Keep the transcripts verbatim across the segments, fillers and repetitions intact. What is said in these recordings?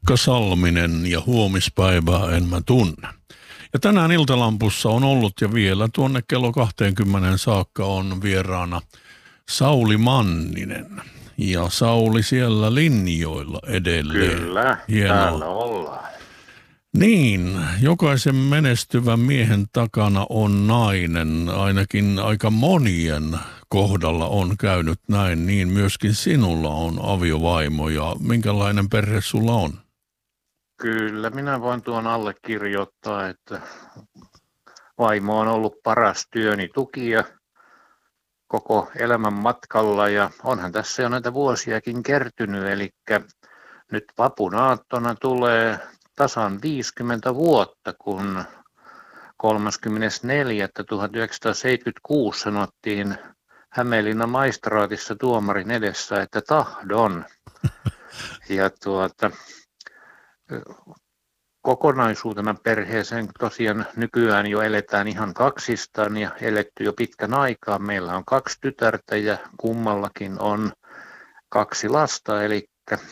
Jukka Salminen ja huomispäivää en mä tunne. Ja tänään Iltalampussa on ollut ja vielä tuonne kello kaksikymmentä saakka on vieraana Sauli Manninen. Ja Sauli siellä linjoilla edelleen. Kyllä, hienoa. Täällä ollaan. Niin, jokaisen menestyvän miehen takana on nainen, ainakin aika monien kohdalla on käynyt näin, niin myöskin sinulla on aviovaimo ja minkälainen perhe sulla on? Kyllä, minä voin tuon allekirjoittaa, että vaimo on ollut paras työni tukija koko elämän matkalla ja onhan tässä jo näitä vuosiakin kertynyt, eli nyt vapunaattona tulee tasan viisikymmentä vuotta, kun kolmaskymmenesneljäs tuhatyhdeksänsataaseitsemänkymmentäkuusi sanottiin Hämeenlinnan maistraatissa tuomarin edessä, että tahdon. Ja tuota, kokonaisuutena perheeseen tosiaan nykyään jo eletään ihan kaksistaan ja eletty jo pitkän aikaa. Meillä on kaksi tytärtä ja kummallakin on kaksi lasta, eli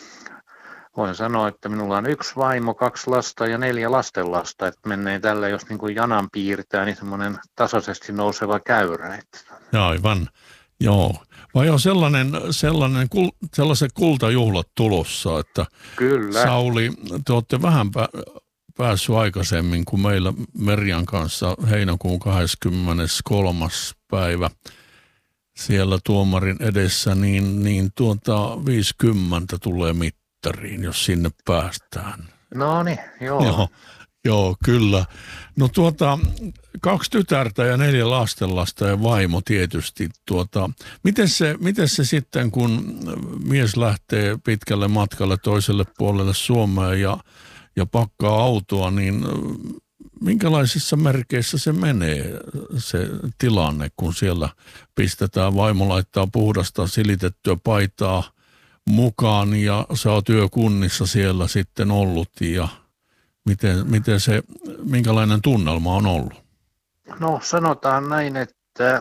voin sanoa, että minulla on yksi vaimo, kaksi lasta ja neljä lastenlasta, että menee tällä, jos niin kuin janan piirtää, niin semmoinen tasaisesti nouseva käyrä. Aivan, joo. Vai on sellainen, sellainen, sellaiset kultajuhlat tulossa, että Kyllä. Sauli, te olette vähän pä- päässyt aikaisemmin kuin meillä Merjan kanssa heinäkuun kahdeskymmeneskolmas päivä siellä tuomarin edessä, niin, niin tuota viisikymmentä tulee mittariin, jos sinne päästään. No niin, joo. Joo. Joo, kyllä. No tuota, kaksi tytärtä ja neljä lastenlasta ja vaimo tietysti. Tuota, miten se, miten se sitten, kun mies lähtee pitkälle matkalle toiselle puolelle Suomea ja, ja pakkaa autoa, niin minkälaisissa merkeissä se menee se tilanne, kun siellä pistetään, vaimo laittaa puhdasta silitettyä paitaa mukaan ja sä oot työkunnissa siellä sitten ollut ja Miten, miten se, minkälainen tunnelma on ollut? No sanotaan näin, että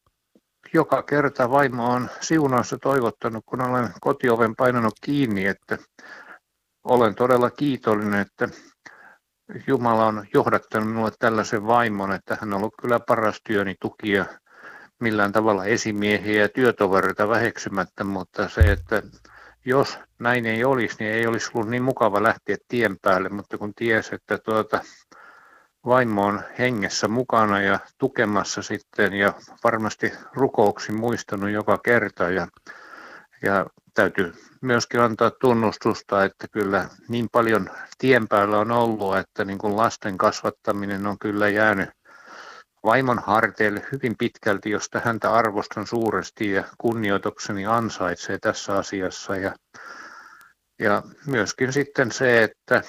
joka kerta vaimo on siunausta toivottanut, kun olen kotioven painanut kiinni, että olen todella kiitollinen, että Jumala on johdattanut minulle tällaisen vaimon, että hän on ollut kyllä paras työni tukija millään tavalla esimiehiä ja työtovereita väheksymättä, mutta se, että jos näin ei olisi, niin ei olisi ollut niin mukava lähteä tien päälle, mutta kun tiesi, että tuota, vaimo on hengessä mukana ja tukemassa sitten ja varmasti rukouksin muistanut joka kerta ja, ja täytyy myöskin antaa tunnustusta, että kyllä niin paljon tien päällä on ollut, että niin kuin lasten kasvattaminen on kyllä jäänyt vaimon harteille hyvin pitkälti, josta häntä arvostan suuresti ja kunnioitukseni ansaitsee tässä asiassa. Ja, ja myöskin sitten se, että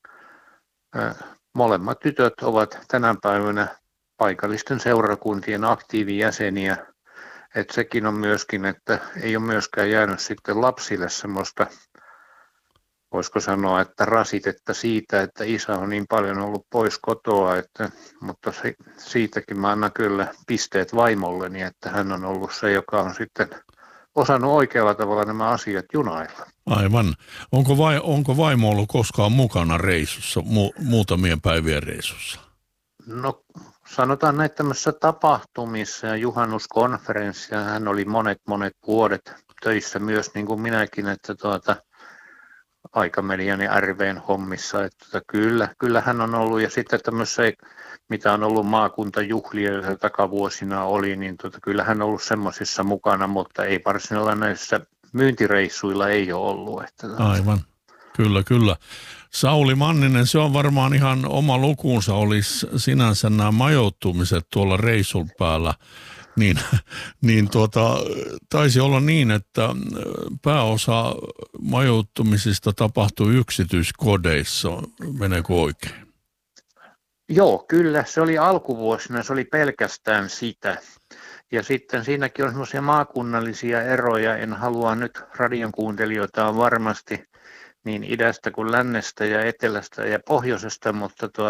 ä, molemmat tytöt ovat tänä päivänä paikallisten seurakuntien aktiivijäseniä. Että sekin on myöskin, että ei ole myöskään jäänyt sitten lapsille semmoista, voisiko sanoa, että rasitetta siitä, että isä on niin paljon ollut pois kotoa, että, mutta se, siitäkin mä annan kyllä pisteet vaimolleni, että hän on ollut se, joka on sitten osannut oikealla tavalla nämä asiat junailla. Aivan. Onko, vai, onko vaimo ollut koskaan mukana reissussa, mu, muutamien päivien reissussa? No sanotaan näitä tämmöisissä tapahtumissa ja juhannuskonferenssia, hän oli monet monet vuodet töissä myös niin kuin minäkin, että tuota, Aikamedian ja R V:n hommissa, että tota, kyllä, kyllä hän on ollut ja sitten tämmöisiä, mitä on ollut maakuntajuhlia, joita takavuosina oli, niin tota, kyllä hän on ollut semmoisissa mukana, mutta ei varsinaisilla näissä myyntireissuilla ei ole ollut. Että, tota. Aivan, kyllä, kyllä. Sauli Manninen, se on varmaan ihan oma lukuunsa, olisi sinänsä nämä majoittumiset tuolla reissun päällä. Niin, niin tuota, taisi olla niin, että pääosa majoittumisista tapahtui yksityiskodeissa. Meneekö oikein? Joo, kyllä. Se oli alkuvuosina, se oli pelkästään sitä. Ja sitten siinäkin on semmoisia maakunnallisia eroja. En halua nyt radion kuuntelijoita on varmasti niin idästä kuin lännestä ja etelästä ja pohjoisesta, mutta tuo